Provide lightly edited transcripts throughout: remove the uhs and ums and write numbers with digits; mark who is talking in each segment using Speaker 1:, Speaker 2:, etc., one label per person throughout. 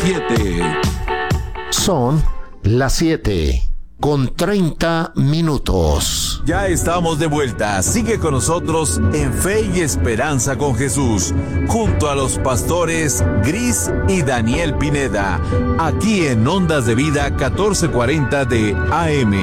Speaker 1: 7.
Speaker 2: Son las 7:30.
Speaker 1: Ya estamos de vuelta. Sigue con nosotros en Fe y Esperanza con Jesús, junto a los pastores Gris y Daniel Pineda, aquí en Ondas de Vida 1440 de AM.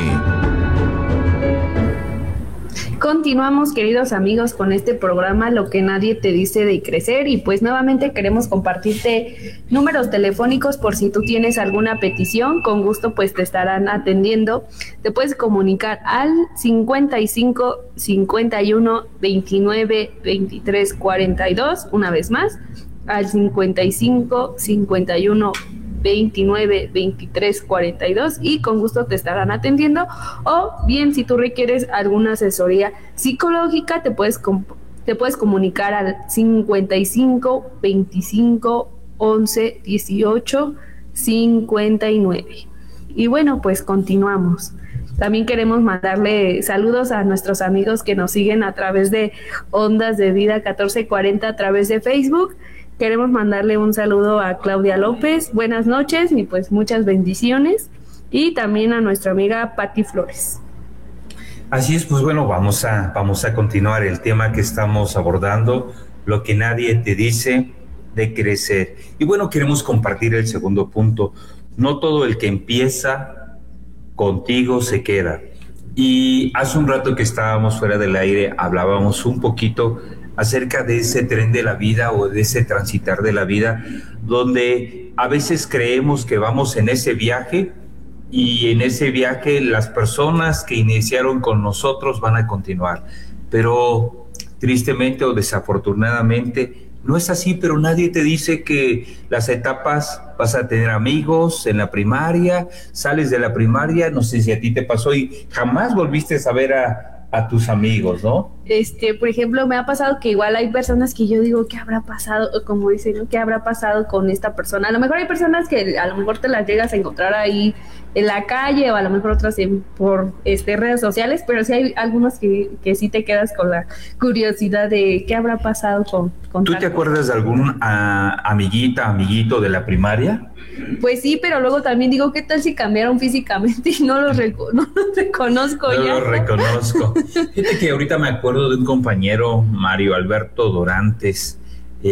Speaker 3: Continuamos, queridos amigos, con este programa Lo que nadie te dice de crecer, y pues nuevamente queremos compartirte números telefónicos por si tú tienes alguna petición. Con gusto pues te estarán atendiendo. Te puedes comunicar al 55 51 29 23 42, una vez más, al 55 51 29 23 42, y con gusto te estarán atendiendo. O bien, si tú requieres alguna asesoría psicológica, te puedes comunicar al 55 25 11 18 59. Y bueno, pues continuamos. También queremos mandarle saludos a nuestros amigos que nos siguen a través de Ondas de Vida 1440 a través de Facebook. Queremos mandarle un saludo a Claudia López, buenas noches y pues muchas bendiciones, y también a nuestra amiga Patti Flores.
Speaker 4: Así es, pues bueno, vamos a continuar el tema que estamos abordando, lo que nadie te dice de crecer. Y bueno, queremos compartir el segundo punto. No todo el que empieza contigo se queda. Y hace un rato que estábamos fuera del aire, hablábamos un poquito acerca de ese tren de la vida o de ese transitar de la vida, donde a veces creemos que vamos en ese viaje, y en ese viaje las personas que iniciaron con nosotros van a continuar. Pero tristemente o desafortunadamente no es así. Pero nadie te dice que las etapas, vas a tener amigos en la primaria, sales de la primaria, no sé si a ti te pasó y jamás volviste a ver a tus amigos, ¿no?
Speaker 3: Por ejemplo, me ha pasado que igual hay personas que yo digo, ¿qué habrá pasado? Como dicen, ¿no? ¿Qué habrá pasado con esta persona? A lo mejor hay personas que a lo mejor te las llegas a encontrar ahí en la calle, o a lo mejor otras por redes sociales, pero sí hay algunos que sí te quedas con la curiosidad de qué habrá pasado con
Speaker 4: ¿Tú te acuerdas de algún amiguito de la primaria?
Speaker 3: Pues sí, pero luego también digo, ¿qué tal si cambiaron físicamente y no los reconozco ya?
Speaker 4: No los reconozco. Fíjate que ahorita me acuerdo de un compañero, Mario Alberto Dorantes.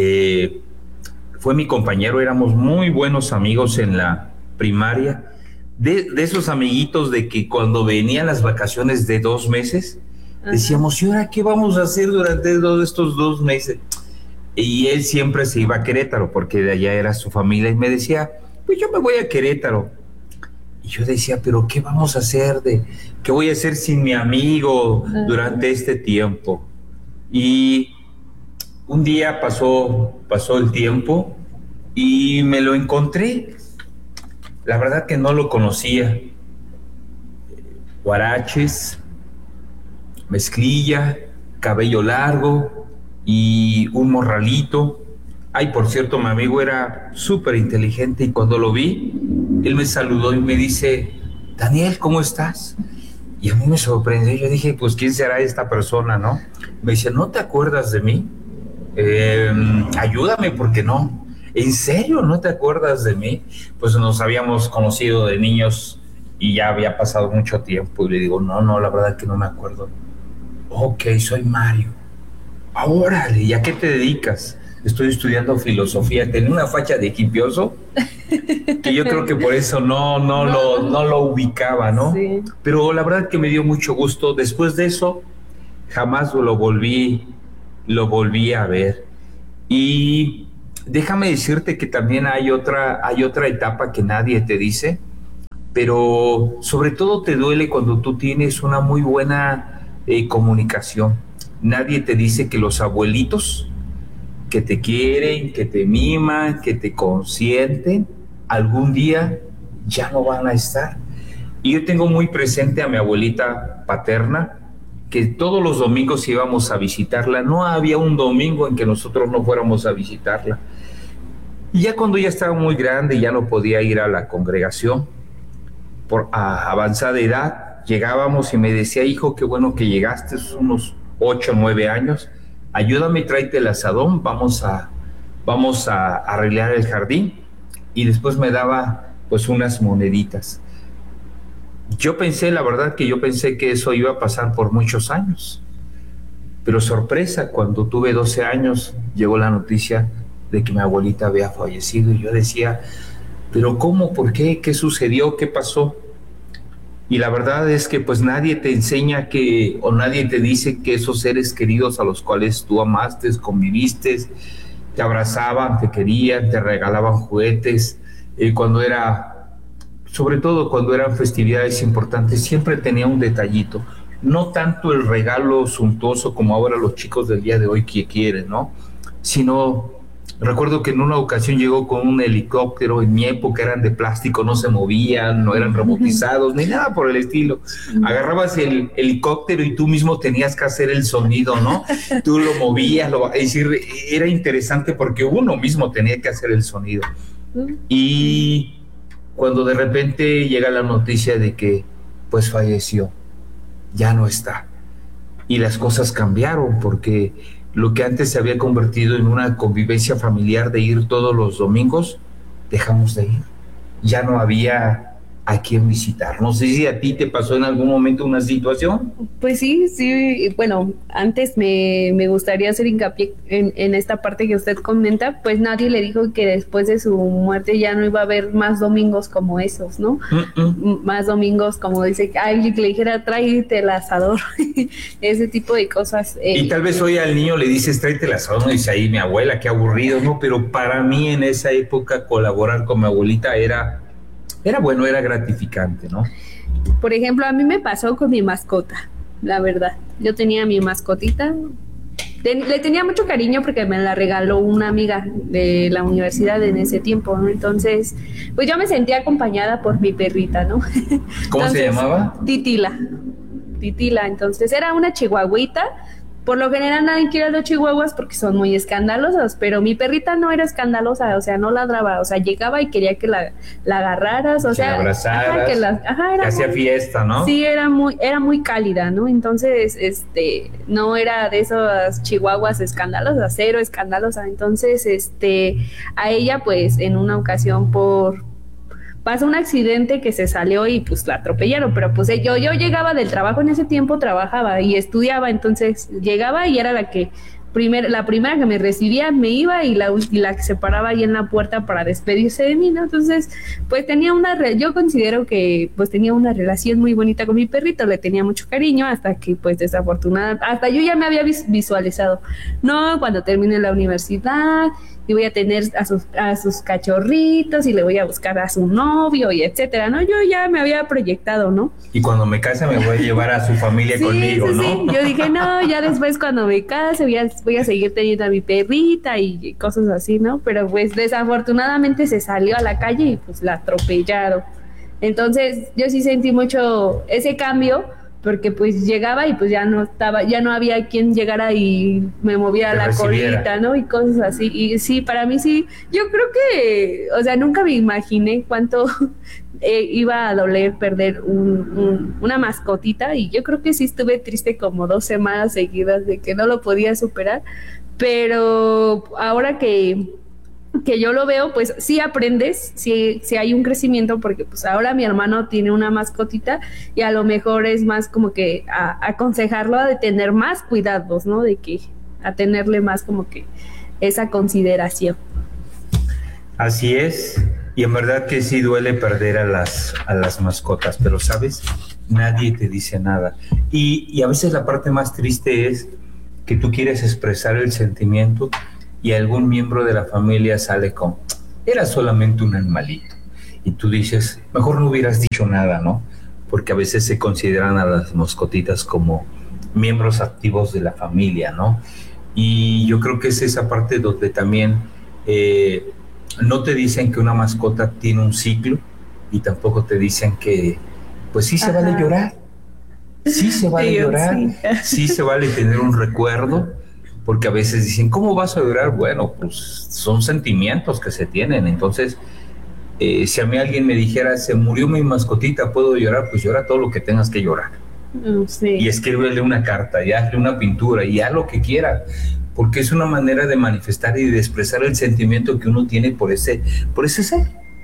Speaker 4: Fue mi compañero, éramos muy buenos amigos en la primaria. De esos amiguitos de que cuando venían las vacaciones de 2 meses, decíamos, ¿y ahora qué vamos a hacer durante estos 2 meses? Y él siempre se iba a Querétaro, porque de allá era su familia, y me decía, pues yo me voy a Querétaro. Y yo decía, ¿pero qué vamos a hacer? ¿Qué voy a hacer sin mi amigo durante este tiempo? Y un día pasó el tiempo y me lo encontré. La verdad que no lo conocía. Guaraches, mezclilla, cabello largo y un morralito. Ay, por cierto, mi amigo era súper inteligente, y cuando lo vi, él me saludó y me dice, Daniel, ¿cómo estás? Y a mí me sorprendió. Yo dije, pues, ¿quién será esta persona, no? Me dice, ¿no te acuerdas de mí? Ayúdame, porque no. ¿En serio no te acuerdas de mí? Pues nos habíamos conocido de niños y ya había pasado mucho tiempo. Y le digo, no, la verdad que no me acuerdo. Ok, soy Mario. Órale, ¿y a qué te dedicas? Estoy estudiando filosofía. Tenía una facha de hipioso que yo creo que por eso no lo ubicaba, ¿no? Sí. Pero la verdad que me dio mucho gusto. Después de eso, jamás lo volví a ver. Y déjame decirte que también hay otra etapa que nadie te dice, pero sobre todo te duele cuando tú tienes una muy buena comunicación. Nadie te dice que los abuelitos que te quieren, que te miman, que te consienten, algún día ya no van a estar. Y yo tengo muy presente a mi abuelita paterna, que todos los domingos íbamos a visitarla. No había un domingo en que nosotros no fuéramos a visitarla. Y ya cuando ella estaba muy grande, ya no podía ir a la congregación por avanzada edad, llegábamos y me decía, hijo, qué bueno que llegaste, unos 8 o 9 años, ayúdame, tráete el asadón, vamos a arreglar el jardín. y después me daba pues unas moneditas. Yo pensé, la verdad que yo pensé que eso iba a pasar por muchos años, pero sorpresa, cuando tuve 12 años llegó la noticia de que mi abuelita había fallecido y yo decía, pero ¿cómo? ¿Por qué? ¿Qué sucedió? ¿Qué pasó? Y la verdad es que pues nadie te enseña que, o nadie te dice que esos seres queridos a los cuales tú amaste, conviviste, te abrazaban, te querían, te regalaban juguetes, sobre todo cuando eran festividades importantes, siempre tenía un detallito. No tanto el regalo suntuoso como ahora los chicos del día de hoy que quieren, ¿no? Sino, recuerdo que en una ocasión llegó con un helicóptero, en mi época eran de plástico, no se movían, no eran robotizados, ni nada por el estilo. Agarrabas el helicóptero y tú mismo tenías que hacer el sonido, ¿no? Tú lo movías, es decir, era interesante porque uno mismo tenía que hacer el sonido. Y cuando de repente llega la noticia de que pues falleció, ya no está. Y las cosas cambiaron porque lo que antes se había convertido en una convivencia familiar de ir todos los domingos, dejamos de ir. Ya no había a quién visitar. No sé si a ti te pasó en algún momento una situación.
Speaker 3: Pues sí, bueno, antes me gustaría hacer hincapié en esta parte que usted comenta, pues nadie le dijo que después de su muerte ya no iba a haber más domingos como esos, ¿no? Más domingos como dice, que alguien que le dijera, tráete el asador, ese tipo de cosas.
Speaker 4: Y tal vez hoy al niño le dices, tráete el asador, no dice ahí mi abuela, qué aburrido, ¿no? Pero para mí en esa época colaborar con mi abuelita era bueno, era gratificante, ¿no?
Speaker 3: Por ejemplo, a mí me pasó con mi mascota, la verdad. Yo tenía mi mascotita, le tenía mucho cariño porque me la regaló una amiga de la universidad en ese tiempo, ¿no? Entonces, pues yo me sentía acompañada por mi perrita, ¿no?
Speaker 4: ¿Cómo se llamaba?
Speaker 3: Titila, entonces era una chihuahuita. Por lo general nadie quiere a los chihuahuas porque son muy escandalosos, pero mi perrita no era escandalosa, o sea, no ladraba, o sea, llegaba y quería que la agarraras, o sea,
Speaker 4: la abrazaras, que hacía fiesta, ¿no?
Speaker 3: Sí, era muy cálida, ¿no? Entonces, no era de esas chihuahuas escandalosas, cero escandalosa. Entonces, a ella, pues, en una ocasión pasó un accidente que se salió y pues la atropellaron, pero pues yo llegaba del trabajo, en ese tiempo trabajaba y estudiaba, entonces llegaba y era la primera que me recibía, me iba y la que se paraba ahí en la puerta para despedirse de mí, ¿no? Entonces, pues yo considero que pues tenía una relación muy bonita con mi perrito, le tenía mucho cariño hasta que pues desafortunadamente, hasta yo ya me había visualizado, no, cuando termine la universidad y voy a tener a sus cachorritos y le voy a buscar a su novio y etcétera, ¿no? Yo ya me había proyectado, ¿no?
Speaker 4: Y cuando me case me voy a llevar a su familia conmigo, ¿no?
Speaker 3: Sí, yo dije, no, ya después cuando me case voy a seguir teniendo a mi perrita y cosas así, ¿no? Pero pues desafortunadamente se salió a la calle y pues la atropellaron. Entonces yo sí sentí mucho ese cambio, porque pues llegaba y pues ya no había quien llegara y me moviera la colita, ¿no? Y cosas así. Y sí, para mí sí, yo creo que, o sea, nunca me imaginé cuánto iba a doler perder una mascotita, y yo creo que sí estuve triste como 2 semanas seguidas de que no lo podía superar, pero ahora que yo lo veo, pues sí aprendes, sí hay un crecimiento, porque pues ahora mi hermano tiene una mascotita y a lo mejor es más como que aconsejarlo a de tener más cuidados, ¿no? De que a tenerle más como que esa consideración.
Speaker 4: Así es, y en verdad que sí duele perder a las mascotas, pero ¿sabes? Nadie te dice nada. Y a veces la parte más triste es que tú quieres expresar el sentimiento y algún miembro de la familia sale con, era solamente un animalito. Y tú dices, mejor no hubieras dicho nada, ¿no? Porque a veces se consideran a las mascotitas como miembros activos de la familia, ¿no? Y yo creo que es esa parte donde también no te dicen que una mascota tiene un ciclo, y tampoco te dicen que, pues sí se vale llorar. Sí se vale llorar, sí se vale tener un recuerdo, porque a veces dicen, ¿cómo vas a llorar? Bueno, pues son sentimientos que se tienen. Entonces, si a mí alguien me dijera, se murió mi mascotita, ¿puedo llorar? Pues llora todo lo que tengas que llorar. Sí. Y escríbele una carta, y hazle una pintura, y haz lo que quieras, porque es una manera de manifestar y de expresar el sentimiento que uno tiene por ese ser.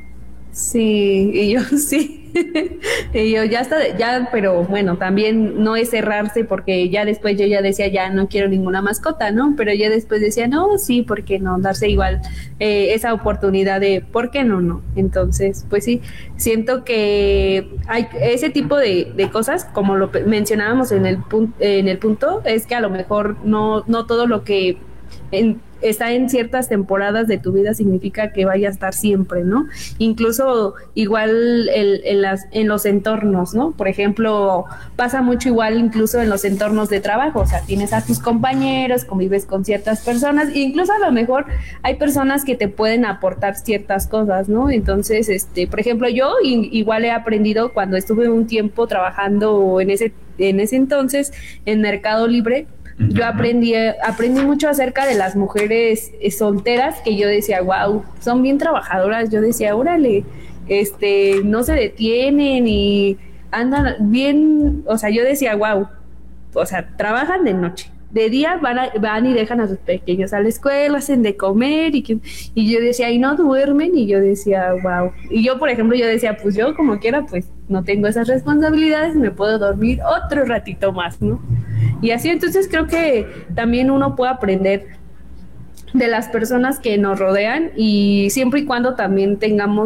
Speaker 3: Sí, y yo sí. Y yo ya está, ya, pero bueno, también no es cerrarse porque ya después yo ya decía, ya no quiero ninguna mascota, ¿no? Pero ya después decía, no, sí, ¿por qué no? Darse igual esa oportunidad de, ¿por qué no? No. Entonces, pues sí, siento que hay ese tipo de cosas, como lo mencionábamos en el punto, es que a lo mejor no todo lo que está en ciertas temporadas de tu vida significa que vaya a estar siempre, ¿no? Incluso igual en los entornos, ¿no? Por ejemplo, pasa mucho igual incluso en los entornos de trabajo, o sea, tienes a tus compañeros, convives con ciertas personas, e incluso a lo mejor hay personas que te pueden aportar ciertas cosas, ¿no? Entonces, por ejemplo, yo igual he aprendido cuando estuve un tiempo trabajando en ese entonces en Mercado Libre. Yo aprendí mucho acerca de las mujeres solteras, que yo decía, wow, son bien trabajadoras. Yo decía, órale, no se detienen y andan bien, o sea, yo decía, wow, o sea, trabajan de noche. De día van y dejan a sus pequeños a la escuela, hacen de comer y yo decía, y no duermen, y yo decía, wow. Y yo, por ejemplo, yo decía, pues yo como quiera, pues no tengo esas responsabilidades, me puedo dormir otro ratito más, ¿no? Y así, entonces creo que también uno puede aprender de las personas que nos rodean y siempre y cuando también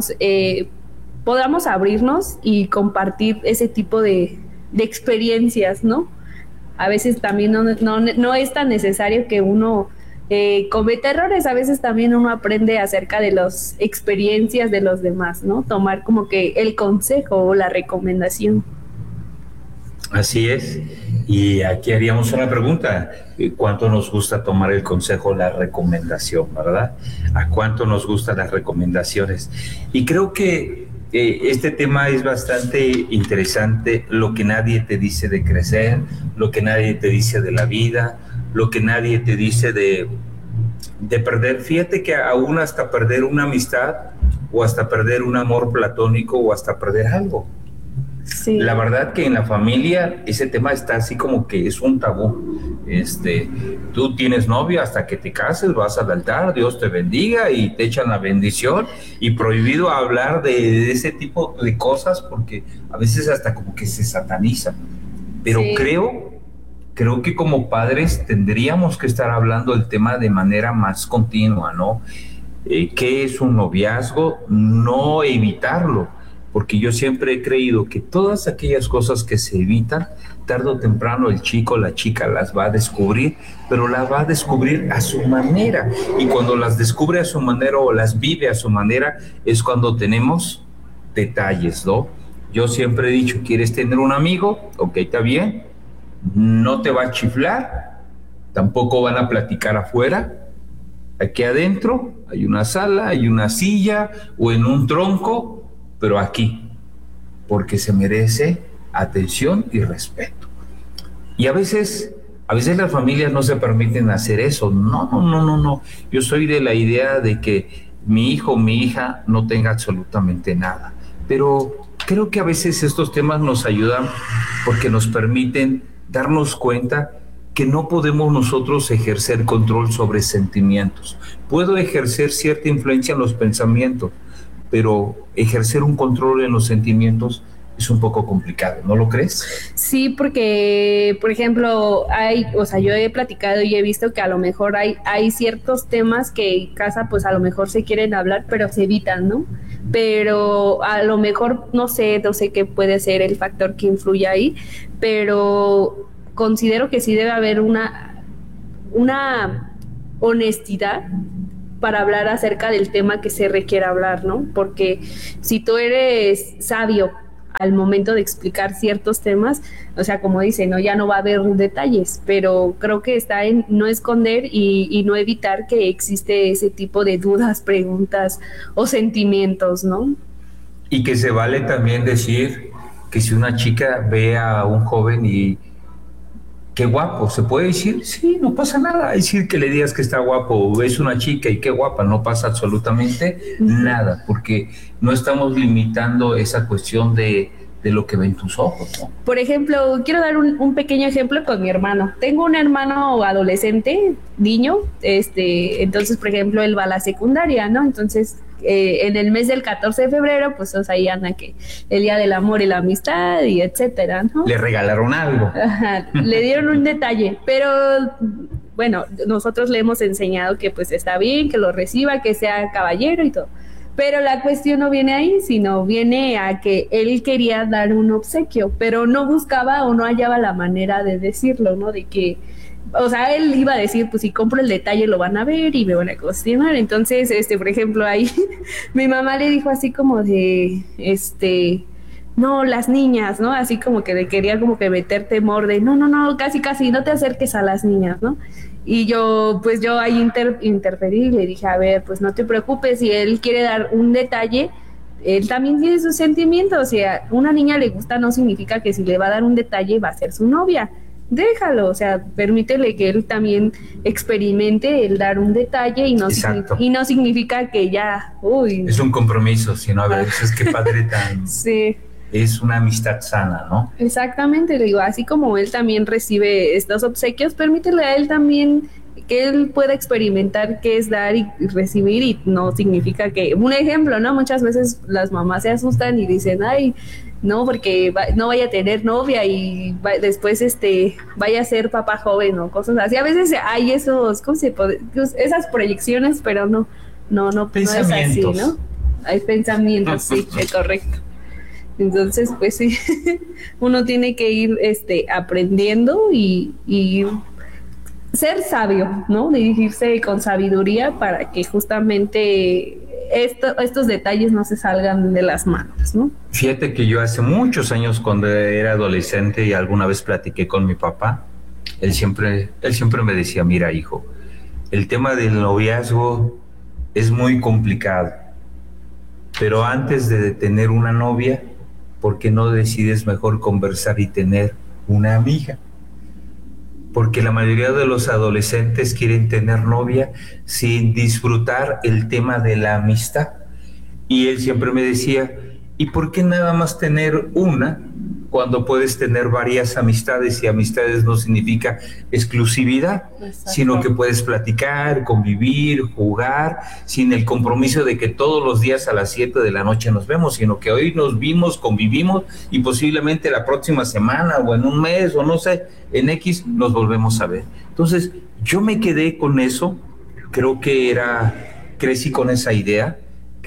Speaker 3: podamos abrirnos y compartir ese tipo de experiencias, ¿no? A veces también no es tan necesario que uno cometa errores, a veces también uno aprende acerca de las experiencias de los demás, ¿no? Tomar como que el consejo o la recomendación.
Speaker 4: Así es. Y aquí haríamos una pregunta. ¿Cuánto nos gusta tomar el consejo, la recomendación, verdad? ¿A cuánto nos gustan las recomendaciones? Y creo que este tema es bastante interesante. Lo que nadie te dice de crecer, lo que nadie te dice de la vida, lo que nadie te dice de perder. Fíjate que aún hasta perder una amistad o hasta perder un amor platónico o hasta perder algo. Sí. La verdad que en la familia ese tema está así como que es un tabú. Tú tienes novio hasta que te cases, vas al altar, Dios te bendiga y te echan la bendición, y prohibido hablar de ese tipo de cosas porque a veces hasta como que se sataniza. Pero sí, creo que como padres tendríamos que estar hablando del tema de manera más continua, ¿no? ¿Qué es un noviazgo? No evitarlo, porque yo siempre he creído que todas aquellas cosas que se evitan, tarde o temprano el chico, la chica las va a descubrir, pero las va a descubrir a su manera, y cuando las descubre a su manera o las vive a su manera, es cuando tenemos detalles, ¿no? Yo siempre he dicho, ¿quieres tener un amigo? Ok, está bien, no te va a chiflar, tampoco van a platicar afuera. Aquí adentro hay una sala, hay una silla o en un tronco, pero aquí, porque se merece atención y respeto. Y a veces las familias no se permiten hacer eso. No. Yo soy de la idea de que mi hijo o mi hija no tenga absolutamente nada. Pero creo que a veces estos temas nos ayudan porque nos permiten darnos cuenta que no podemos nosotros ejercer control sobre sentimientos. Puedo ejercer cierta influencia en los pensamientos, pero ejercer un control en los sentimientos es un poco complicado, ¿no lo crees?
Speaker 3: Sí, porque, por ejemplo, yo he platicado y he visto que a lo mejor hay ciertos temas que en casa, pues a lo mejor se quieren hablar, pero se evitan, ¿no? Pero a lo mejor, no sé qué puede ser el factor que influye ahí, pero considero que sí debe haber una honestidad para hablar acerca del tema que se requiere hablar, ¿no? Porque si tú eres sabio al momento de explicar ciertos temas, o sea, como dicen, ¿no? Ya no va a haber detalles, pero creo que está en no esconder y no evitar que existe ese tipo de dudas, preguntas o sentimientos, ¿no?
Speaker 4: Y que se vale también decir que si una chica ve a un joven y qué guapo, ¿se puede decir? Sí, no pasa nada. Decir que le digas que está guapo, o ves una chica y qué guapa, no pasa absolutamente nada, porque no estamos limitando esa cuestión de lo que ven tus ojos, ¿no?
Speaker 3: Por ejemplo, quiero dar un pequeño ejemplo con mi hermano. Tengo un hermano adolescente, niño, entonces, por ejemplo, él va a la secundaria, ¿no? Entonces, en el mes del 14 de febrero, pues ahí anda que el Día del Amor y la Amistad y etcétera, ¿no?
Speaker 4: Le regalaron algo.
Speaker 3: Ajá, le dieron un detalle, pero bueno, nosotros le hemos enseñado que pues está bien, que lo reciba, que sea caballero y todo. Pero la cuestión no viene ahí, sino viene a que él quería dar un obsequio, pero no buscaba o no hallaba la manera de decirlo, ¿no? De que, o sea, él iba a decir, pues si compro el detalle lo van a ver y me van a cuestionar. Entonces, por ejemplo, ahí mi mamá le dijo así como de, no, las niñas, ¿no? Así como que le quería como que meter temor de, no, casi, no te acerques a las niñas, ¿no? Y yo ahí interferí y le dije, a ver, pues no te preocupes, si él quiere dar un detalle, él también tiene sus sentimientos, o sea, una niña le gusta no significa que si le va a dar un detalle va a ser su novia, déjalo, o sea, permítele que él también experimente el dar un detalle y no significa que ya,
Speaker 4: es un compromiso, sino a ver, es que padre tan...
Speaker 3: Sí.
Speaker 4: Es una amistad sana, ¿no?
Speaker 3: Exactamente, le digo, así como él también recibe estos obsequios, permítele a él también que él pueda experimentar qué es dar y recibir, y no significa que, un ejemplo, ¿no? Muchas veces las mamás se asustan y dicen, ay, no, porque no vaya a tener novia y después vaya a ser papá joven o cosas así. A veces hay esos, esas proyecciones, pero no es así, ¿no? Hay pensamientos, sí, es correcto. Entonces, pues sí, uno tiene que ir aprendiendo y ser sabio, ¿no? Dirigirse con sabiduría para que justamente estos detalles no se salgan de las manos, ¿no?
Speaker 4: Fíjate que yo hace muchos años, cuando era adolescente y alguna vez platiqué con mi papá, él siempre me decía, mira, hijo, el tema del noviazgo es muy complicado, pero antes de tener una novia, ¿por qué no decides mejor conversar y tener una amiga? Porque la mayoría de los adolescentes quieren tener novia sin disfrutar el tema de la amistad. Y él siempre me decía, ¿y por qué nada más tener una cuando puedes tener varias amistades? Y amistades no significa exclusividad,
Speaker 3: exacto,
Speaker 4: sino que puedes platicar, convivir, jugar, sin el compromiso de que todos los días a las 7 de la noche nos vemos, sino que hoy nos vimos, convivimos y posiblemente la próxima semana o en un mes o no sé, en X nos volvemos a ver. Entonces yo me quedé con eso, creo que crecí con esa idea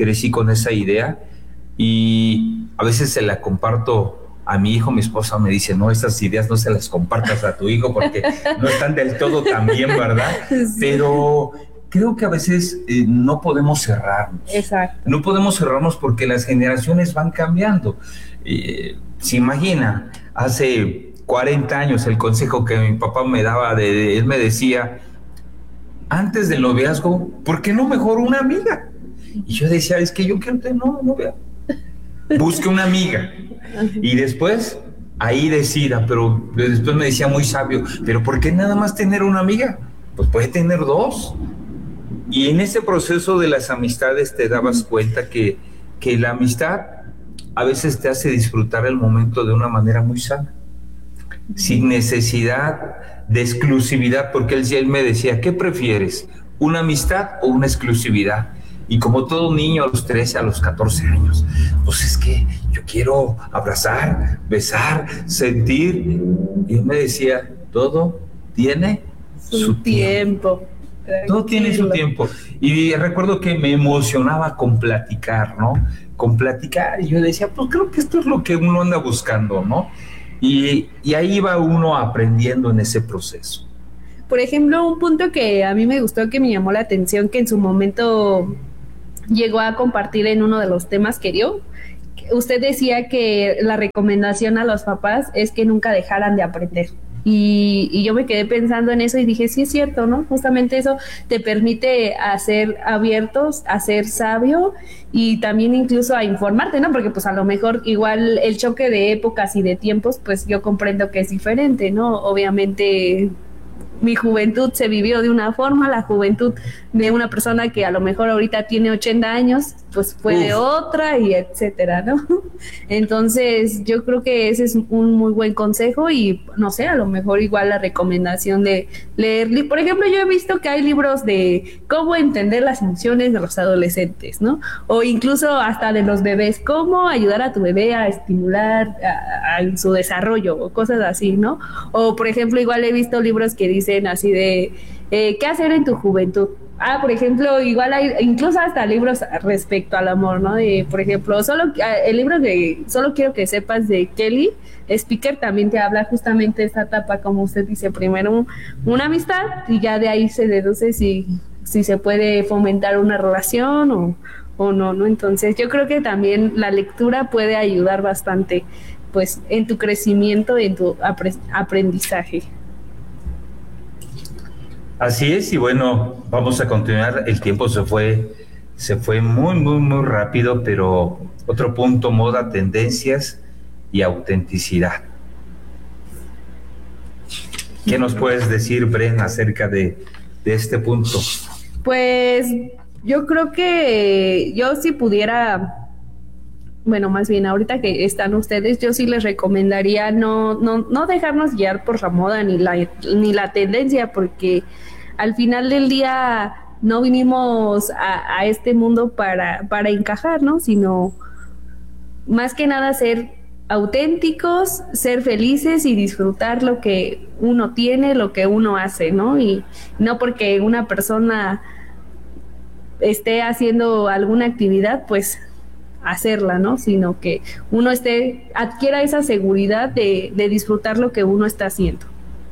Speaker 4: y a veces se la comparto a mi hijo. Mi esposa me dice, no, estas ideas no se las compartas a tu hijo porque no están del todo tan bien, ¿verdad? Sí. Pero creo que a veces no podemos cerrarnos.
Speaker 3: Exacto.
Speaker 4: No podemos cerrarnos porque las generaciones van cambiando. Se imagina, hace 40 años el consejo que mi papá me daba, él me decía, antes del noviazgo, ¿por qué no mejor una amiga? Y yo decía, es que yo quiero tener novia. Busque una amiga. Y después, ahí decida, pero después me decía muy sabio, ¿pero por qué nada más tener una amiga? Pues puede tener dos. Y en ese proceso de las amistades te dabas cuenta que la amistad a veces te hace disfrutar el momento de una manera muy sana, sin necesidad de exclusividad, porque él me decía, ¿qué prefieres? ¿Una amistad o una exclusividad? Y como todo niño a los 13, a los 14 años, pues es que yo quiero abrazar, besar, sentir. Y él me decía, todo tiene su tiempo. Todo tiene su tiempo. Y recuerdo que me emocionaba con platicar, ¿no? Con platicar. Y yo decía, pues creo que esto es lo que uno anda buscando, ¿no? Y ahí va uno aprendiendo en ese proceso.
Speaker 3: Por ejemplo, un punto que a mí me gustó, que me llamó la atención, que en su momento llegó a compartir en uno de los temas que dio. Usted decía que la recomendación a los papás es que nunca dejaran de aprender. Y yo me quedé pensando en eso y dije, sí es cierto, ¿no? Justamente eso te permite a ser abiertos, a ser sabio y también incluso a informarte, ¿no? Porque pues a lo mejor igual el choque de épocas y de tiempos, pues yo comprendo que es diferente, ¿no? Obviamente mi juventud se vivió de una forma, la juventud de una persona que a lo mejor ahorita tiene 80 años, pues fue de otra y etcétera, ¿no? Entonces yo creo que ese es un muy buen consejo y no sé, a lo mejor igual la recomendación de leer, por ejemplo, yo he visto que hay libros de cómo entender las emociones de los adolescentes, ¿no? O incluso hasta de los bebés, cómo ayudar a tu bebé a estimular a su desarrollo o cosas así, ¿no? O por ejemplo, igual he visto libros que dicen así de ¿qué hacer en tu juventud? Por ejemplo, igual hay incluso hasta libros respecto al amor, ¿no? Por ejemplo, el libro de Solo quiero que sepas de Kelly Speaker también te habla justamente de esta etapa, como usted dice, primero una amistad y ya de ahí se deduce si se puede fomentar una relación o no, ¿no? Entonces yo creo que también la lectura puede ayudar bastante, pues, en tu crecimiento, en tu aprendizaje.
Speaker 4: Así es, y bueno, vamos a continuar. El tiempo se fue muy, muy, muy rápido, pero otro punto, moda, tendencias y autenticidad. ¿Qué nos puedes decir, Bren, acerca de este punto?
Speaker 3: Pues yo creo que yo si pudiera, bueno, más bien ahorita que están ustedes, yo sí les recomendaría no dejarnos guiar por la moda ni la tendencia, porque al final del día no vinimos a este mundo para encajar, ¿no? Sino más que nada ser auténticos, ser felices y disfrutar lo que uno tiene, lo que uno hace, ¿no? Y no porque una persona esté haciendo alguna actividad, pues hacerla, ¿no? Sino que uno adquiera esa seguridad de disfrutar lo que uno está haciendo.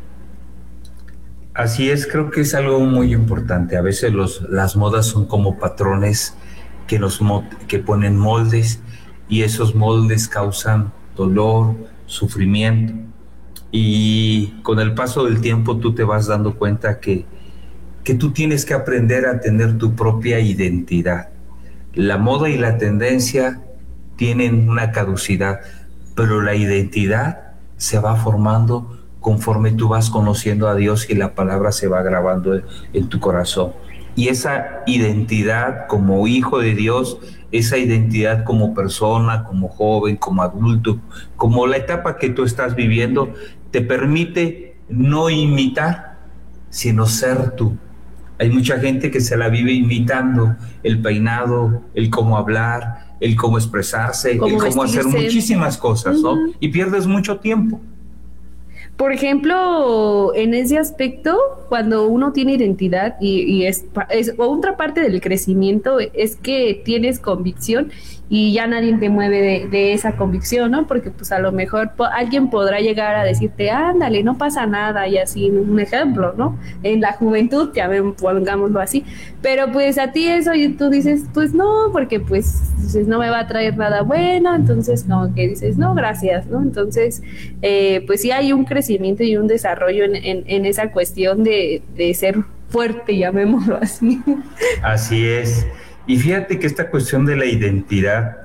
Speaker 4: Así es, creo que es algo muy importante. A veces las modas son como patrones que ponen moldes, y esos moldes causan dolor, sufrimiento, y con el paso del tiempo tú te vas dando cuenta que tú tienes que aprender a tener tu propia identidad. La moda y la tendencia tienen una caducidad, pero la identidad se va formando conforme tú vas conociendo a Dios y la palabra se va grabando en tu corazón. Y esa identidad como hijo de Dios, esa identidad como persona, como joven, como adulto, como la etapa que tú estás viviendo, te permite no imitar, sino ser tú. Hay mucha gente que se la vive imitando el peinado, el cómo hablar, el cómo expresarse, el cómo hacer muchísimas cosas, ¿no? Y pierdes mucho tiempo.
Speaker 3: Por ejemplo, en ese aspecto, cuando uno tiene identidad y es otra parte del crecimiento, es que tienes convicción y ya nadie te mueve de esa convicción, ¿no? Porque pues a lo mejor alguien podrá llegar a decirte, ándale, no pasa nada, y así, un ejemplo, ¿no? En la juventud, ya pongámoslo así, pero pues a ti eso, y tú dices, pues no, porque pues no me va a traer nada bueno, entonces como que dices, no, gracias, ¿no? Entonces, pues sí hay un crecimiento y un desarrollo en esa cuestión de ser fuerte, llamémoslo así.
Speaker 4: Así es. Y fíjate que esta cuestión de la identidad,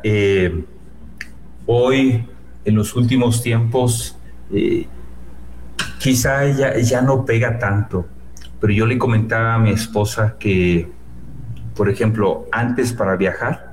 Speaker 4: hoy, en los últimos tiempos, quizá ya no pega tanto, pero yo le comentaba a mi esposa que, por ejemplo, antes para viajar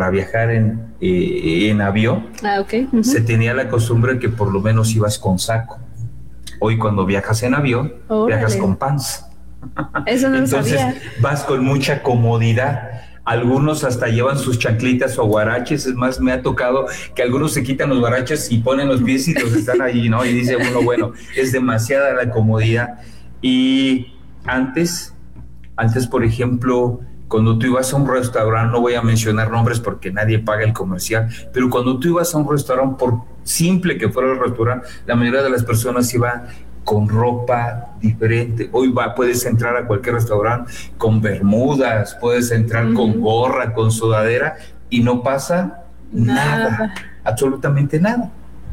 Speaker 4: en avión,
Speaker 3: okay.
Speaker 4: Se tenía la costumbre que por lo menos ibas con saco. Hoy cuando viajas en avión, viajas con pants.
Speaker 3: Eso no
Speaker 4: Entonces,
Speaker 3: sabía.
Speaker 4: vas con mucha comodidad. Algunos hasta llevan sus chanclitas o guaraches. Es más, me ha tocado que algunos se quitan los guaraches y ponen los pies y los están allí, ¿no? Y dice uno, bueno, es demasiada la comodidad. Y antes, por ejemplo, cuando tú ibas a un restaurante, no voy a mencionar nombres porque nadie paga el comercial, pero cuando tú ibas a un restaurante, por simple que fuera el restaurante, la mayoría de las personas iban con ropa diferente. Hoy puedes entrar a cualquier restaurante con bermudas, puedes entrar con gorra, con sudadera, y no pasa nada, absolutamente nada.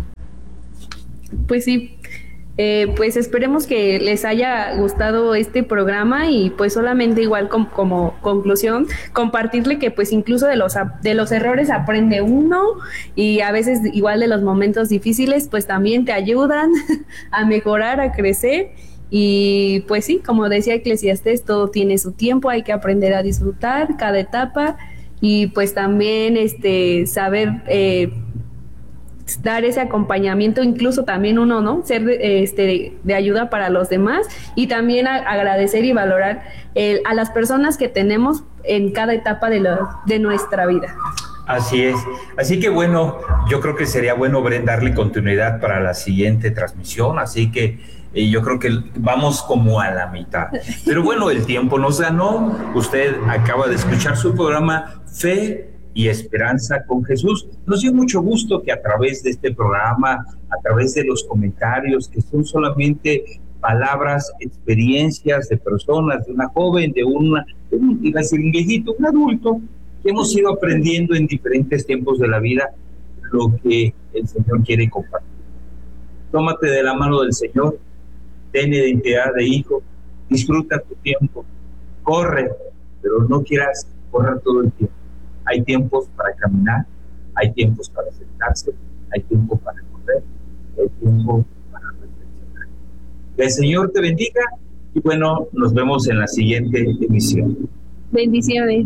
Speaker 3: Pues sí, pues esperemos que les haya gustado este programa y pues solamente igual como conclusión compartirle que pues incluso de los errores aprende uno, y a veces igual de los momentos difíciles pues también te ayudan a mejorar, a crecer, Y pues sí, como decía Eclesiastés, todo tiene su tiempo, hay que aprender a disfrutar cada etapa y pues también saber dar ese acompañamiento, incluso también uno, ¿no? Ser de ayuda para los demás y también agradecer y valorar a las personas que tenemos en cada etapa de nuestra vida.
Speaker 4: Así es. Así que bueno, yo creo que sería bueno, darle continuidad para la siguiente transmisión, así que yo creo que vamos como a la mitad. Pero bueno, el tiempo nos ganó. Usted acaba de escuchar su programa Fe y Esperanza con Jesús. Nos dio mucho gusto que a través de este programa, a través de los comentarios, que son solamente palabras, experiencias de personas, de una joven, de un viejito, un adulto, que hemos ido aprendiendo en diferentes tiempos de la vida lo que el Señor quiere compartir. Tómate de la mano del Señor, ten identidad de hijo, disfruta tu tiempo, corre, pero no quieras correr todo el tiempo. Hay tiempos para caminar, hay tiempos para sentarse, hay tiempo para correr, hay tiempo para reflexionar. Que el Señor te bendiga y bueno, nos vemos en la siguiente emisión.
Speaker 3: Bendiciones.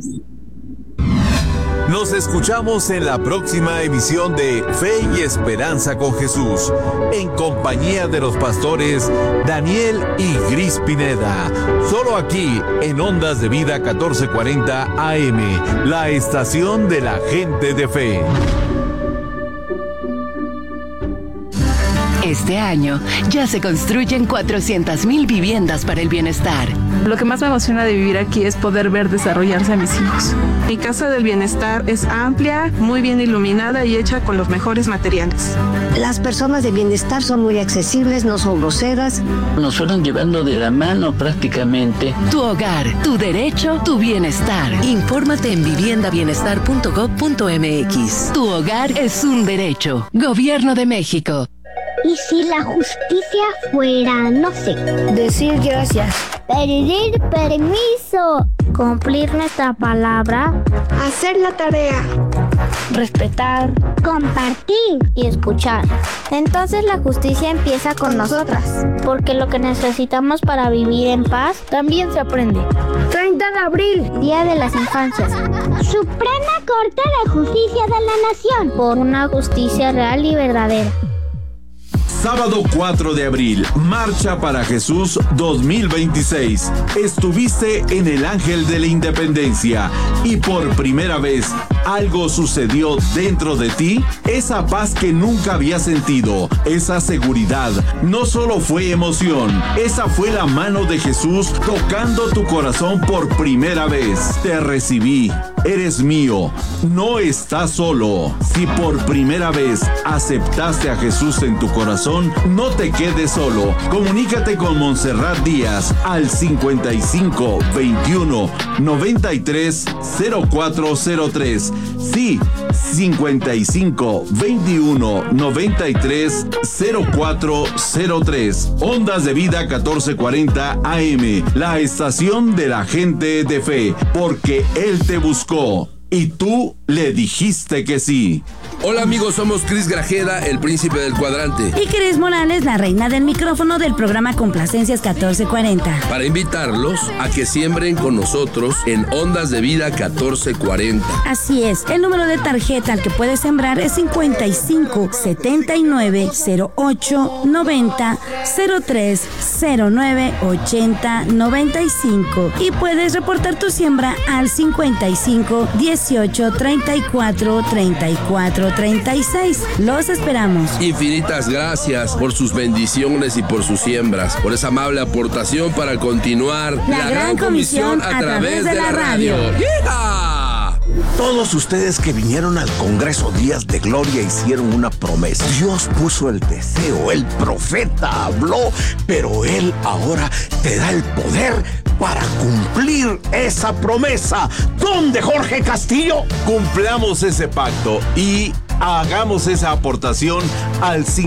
Speaker 1: Nos escuchamos en la próxima emisión de Fe y Esperanza con Jesús, en compañía de los pastores Daniel y Gris Pineda, solo aquí en Ondas de Vida 1440 AM, la estación de la gente de fe.
Speaker 5: Este año ya se construyen 400,000 viviendas para el bienestar.
Speaker 6: Lo que más me emociona de vivir aquí es poder ver desarrollarse a mis hijos. Mi casa del bienestar es amplia, muy bien iluminada y hecha con los mejores materiales.
Speaker 7: Las personas de bienestar son muy accesibles, no son groseras.
Speaker 8: Nos fueron llevando de la mano prácticamente.
Speaker 5: Tu hogar, tu derecho, tu bienestar. Infórmate en viviendabienestar.gov.mx. Tu hogar es un derecho. Gobierno de México.
Speaker 9: ¿Y si la justicia fuera, no sé,
Speaker 7: Decir gracias.
Speaker 9: pedir permiso, cumplir nuestra palabra,
Speaker 10: hacer la tarea,
Speaker 9: respetar, compartir y escuchar? Entonces la justicia empieza con nosotras, porque lo que necesitamos para vivir en paz también se aprende.
Speaker 10: 30 de abril,
Speaker 9: Día de las Infancias. Suprema Corte de Justicia de la Nación, por una justicia real y verdadera.
Speaker 1: Sábado 4 de abril, Marcha para Jesús 2026. Estuviste en el Ángel de la Independencia y por primera vez algo sucedió dentro de ti. Esa paz que nunca habías sentido, esa seguridad, no solo fue emoción, esa fue la mano de Jesús tocando tu corazón por primera vez. Te recibí, eres mío, no estás solo. Si por primera vez aceptaste a Jesús en tu corazón, no te quedes solo. Comunícate con Montserrat Díaz al 55 21 93 0403. Sí, 55 21 93 0403. Ondas de Vida 1440 AM, la estación de la gente de fe, porque Él te buscó y tú le dijiste que sí.
Speaker 11: Hola amigos, somos Cris Grajeda, el príncipe del cuadrante.
Speaker 12: Y Cris Morales, la reina del micrófono del programa Complacencias 1440.
Speaker 11: Para invitarlos a que siembren con nosotros en Ondas de Vida 1440.
Speaker 12: Así es, el número de tarjeta al que puedes sembrar es 55 79 08 90 03 09 80 95. Y puedes reportar tu siembra al 55 18 34 34 36. Los esperamos.
Speaker 11: Infinitas gracias por sus bendiciones y por sus siembras, por esa amable aportación para continuar
Speaker 12: la gran comisión a través de la radio.
Speaker 11: ¡Yeah!
Speaker 2: Todos ustedes que vinieron al Congreso Días de Gloria hicieron una promesa. Dios puso el deseo, el profeta habló, pero Él ahora te da el poder para cumplir esa promesa. ¿Dónde, Jorge Castillo?
Speaker 1: Cumplamos ese pacto y hagamos esa aportación al